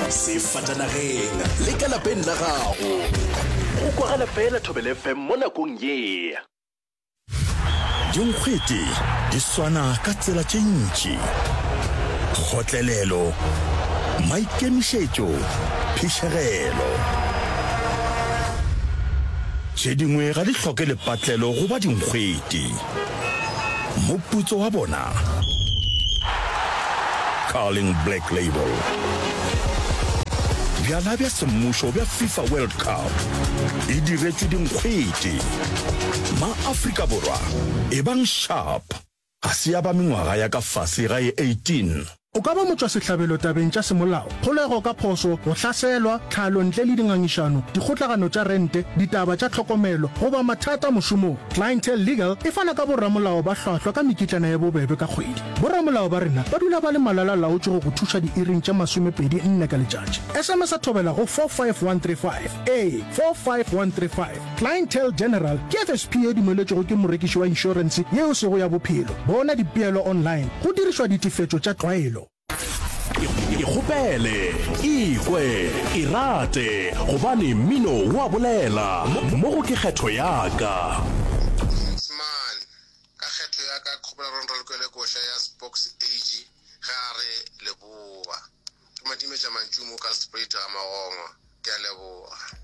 sefatanageng le ka lapeng la gago go kwagala fela Thobela FM mo nakong ye dinkgwete di swana ka tsela tše ntši kgotlelelo maikemišetšo phišegelo tše dingwe ga di hloke lepatlelo go ba dinkgwete moputso wa bona Carling Black Label bjala bja semmušo bja FIFA World Cup e diretšwe dinkgwete ma-Afrika Borwa e bang sharp ga se ya ba mengwaga ya ka fase ga e 18 o ka ba motswa sehlabelo tabeng tša semolao kgolego ka phoso go hlaselwa tlhalo ntle le dingangišano dikgotlagano tša rente ditaba tša tlhokomelo goba mathata mošomong Clientele Legal e fana ka borramolao ba hlwahlwa ka mekitlana ya bobebe ka kgwedi borramolao ba rena ba dula ba le malala-laotše go go thuša diiring tša 24 ka letšatši SMS a thobela go 45135 45135 Clientele General ke FSP e dumeletšego ke morekiši wa insurance yeo sego ya bophelo bona dipeelo online go dirišwa ditifetšo tša tlwaelo ikgopele ikwe irate gobane mmino wa bolela mo go ke kgetho ya ka man ka kgetho ya ka kgopela ronro le kwele koša ya Spox Age gare leboa ke madimetša mantšumo ka sprite ga magongo ke a leboa